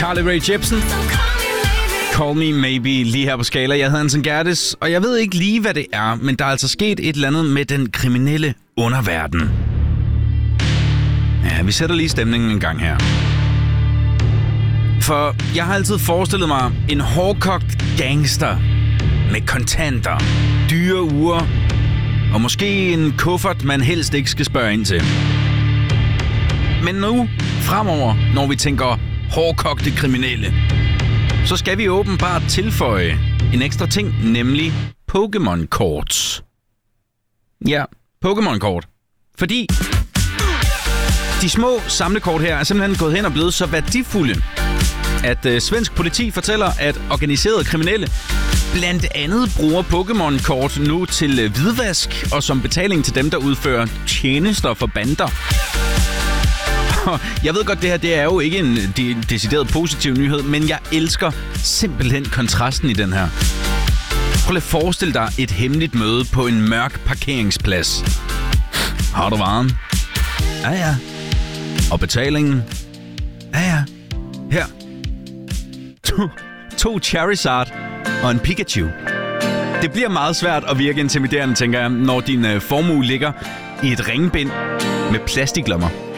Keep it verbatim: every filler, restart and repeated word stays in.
Carly Rae Jepsen. Call Me Maybe lige her på Skala. Jeg hedder Hansen Gerdes, og jeg ved ikke lige, hvad det er, men der er altså sket et eller andet med den kriminelle underverden. Ja, vi sætter lige stemningen en gang her. For jeg har altid forestillet mig en hårdkogt gangster med kontanter, dyre ure og måske en kuffert, man helst ikke skal spørge ind til. Men nu, fremover, når vi tænker hårdkogte kriminelle, så skal vi åbenbart tilføje en ekstra ting, nemlig Pokémon-kort. Ja, Pokémon-kort. Fordi de små samlekort her er simpelthen gået hen og blevet så værdifulde, at øh, svensk politi fortæller, at organiserede kriminelle blandt andet bruger Pokémon-kort nu til øh, hvidvask og som betaling til dem, der udfører tjenester for bander. Jeg ved godt, det her det er jo ikke en de, decideret positiv nyhed, men jeg elsker simpelthen kontrasten i den her. Prøv lige at forestille dig et hemmeligt møde på en mørk parkeringsplads. Har du varen? Ja, ja. Og betalingen? Ja, ja. Her. To, to Charizard og en Pikachu. Det bliver meget svært at virke intimiderende, tænker jeg, når din øh, formue ligger i et ringbind med plastiklommer.